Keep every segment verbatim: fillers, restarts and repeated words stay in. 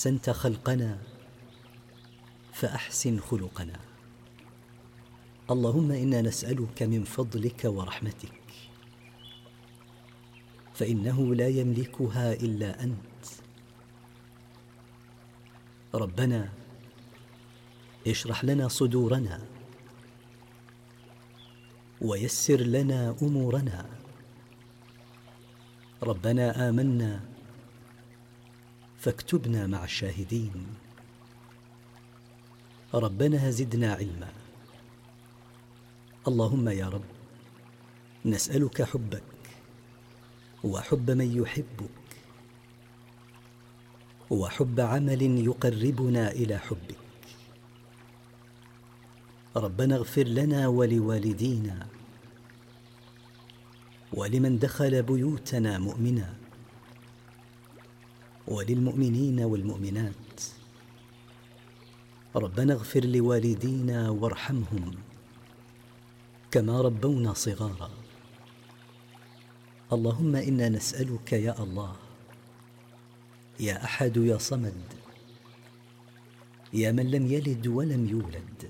أحسنت خلقنا فأحسن خلقنا. اللهم إنا نسألك من فضلك ورحمتك، فإنه لا يملكها إلا أنت. ربنا اشرح لنا صدورنا ويسر لنا أمورنا. ربنا آمنا فاكتبنا مع الشاهدين. ربنا زدنا علما. اللهم يا رب نسألك حبك وحب من يحبك وحب عمل يقربنا إلى حبك. ربنا اغفر لنا ولوالدينا ولمن دخل بيوتنا مؤمنا وللمؤمنين والمؤمنات. ربنا اغفر لوالدينا وارحمهم كما ربونا صغارا. اللهم إنا نسألك يا الله يا أحد يا صمد يا من لم يلد ولم يولد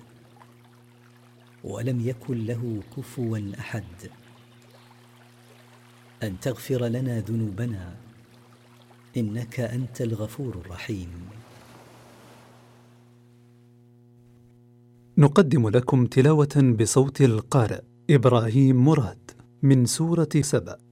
ولم يكن له كفوا أحد أن تغفر لنا ذنوبنا إنك أنت الغفور الرحيم. نقدم لكم تلاوة بصوت القارئ إبراهيم مراد من سورة سبأ.